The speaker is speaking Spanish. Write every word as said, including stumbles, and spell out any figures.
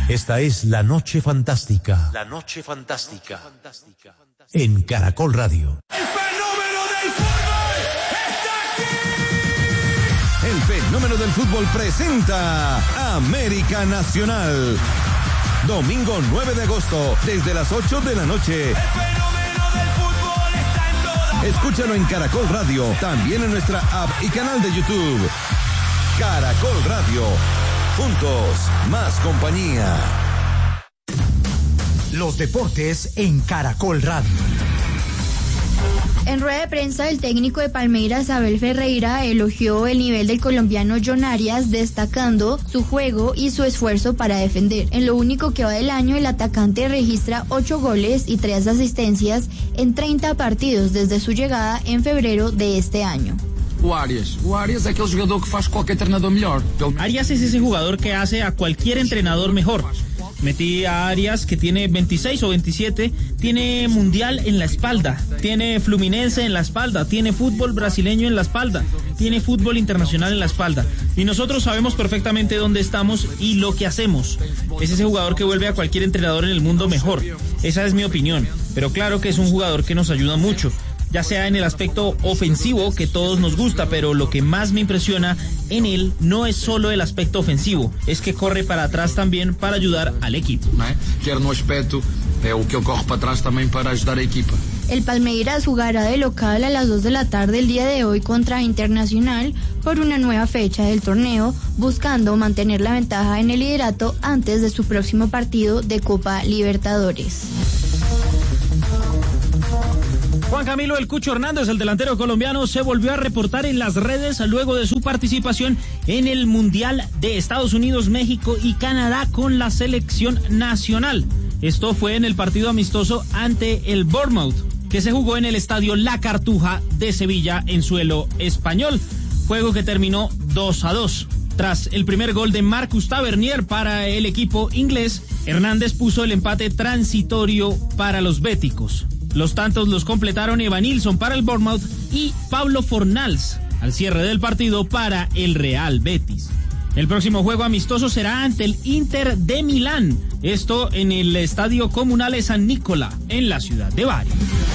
Esta es La Noche Fantástica. La Noche Fantástica. En Caracol Radio. ¡El fenómeno del fútbol está aquí! El fenómeno del fútbol presenta América Nacional. Domingo nueve de agosto, desde las ocho de la noche. ¡El fenómeno del fútbol está en todas! Escúchalo en Caracol Radio, también en nuestra app y canal de YouTube. Caracol Radio. Juntos, más compañía. Los deportes en Caracol Radio. En rueda de prensa, el técnico de Palmeiras, Abel Ferreira, elogió el nivel del colombiano John Arias, destacando su juego y su esfuerzo para defender. En lo único que va del año, el atacante registra ocho goles y tres asistencias en treinta partidos desde su llegada en febrero de este año. O Arias. O Arias es aquel jugador que hace cualquier entrenador mejor. Arias es ese jugador que hace a cualquier entrenador mejor. Metí a Arias, que tiene veintiséis o veintisiete, tiene Mundial en la espalda, tiene Fluminense en la espalda, tiene fútbol brasileño en la espalda, tiene fútbol internacional en la espalda. Y nosotros sabemos perfectamente dónde estamos y lo que hacemos. Es ese jugador que vuelve a cualquier entrenador en el mundo mejor. Esa es mi opinión. Pero claro que es un jugador que nos ayuda mucho, ya sea en el aspecto ofensivo, que todos nos gusta, pero lo que más me impresiona en él no es solo el aspecto ofensivo, es que corre para atrás también para ayudar al equipo. Quer no aspecto, é o que ele corre para atrás también para ayudar al equipo. El Palmeiras jugará de local a las dos de la tarde el día de hoy contra Internacional por una nueva fecha del torneo, buscando mantener la ventaja en el liderato antes de su próximo partido de Copa Libertadores. Juan Camilo El Cucho Hernández, el delantero colombiano, se volvió a reportar en las redes luego de su participación en el Mundial de Estados Unidos, México y Canadá con la selección nacional. Esto fue en el partido amistoso ante el Bournemouth, que se jugó en el estadio La Cartuja de Sevilla en suelo español, juego que terminó dos a dos. Tras el primer gol de Marcus Tavernier para el equipo inglés, Hernández puso el empate transitorio para los béticos. Los tantos los completaron Evanilson para el Bournemouth y Pablo Fornals al cierre del partido para el Real Betis. El próximo juego amistoso será ante el Inter de Milán, esto en el Estadio Comunale San Nicola, en la ciudad de Bari.